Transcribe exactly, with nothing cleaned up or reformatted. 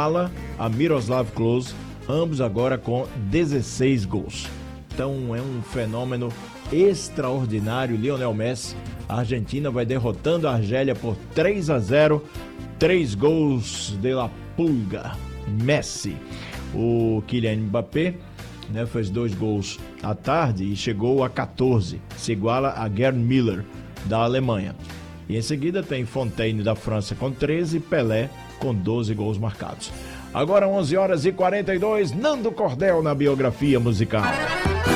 iguala a Miroslav Klose, ambos agora com dezesseis gols. Então é um fenômeno extraordinário, Lionel Messi. A Argentina vai derrotando a Argélia por três a zero, três gols de La Pulga, Messi. O Kylian Mbappé, né, fez dois gols à tarde e chegou a quatorze, se iguala a Gerd Müller, da Alemanha. E em seguida tem Fontaine, da França, com treze, Pelé com doze gols marcados. Agora onze horas e quarenta e dois, Nando Cordel na biografia musical.